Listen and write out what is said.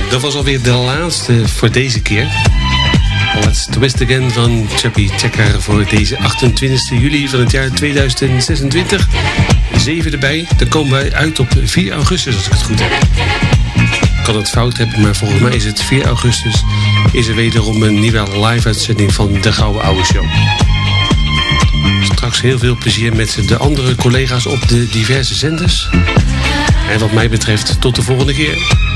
Dat was alweer de laatste voor deze keer. Let's Twist Again van Chubby Checker voor deze 28 juli van het jaar 2026. 7 erbij. Dan komen wij uit op 4 augustus als ik het goed heb. Ik kan het fout hebben, maar volgens mij is het 4 augustus. Is er wederom een nieuwe live-uitzending van de Gouden Oude Show. Straks heel veel plezier met de andere collega's op de diverse zenders. En wat mij betreft tot de volgende keer.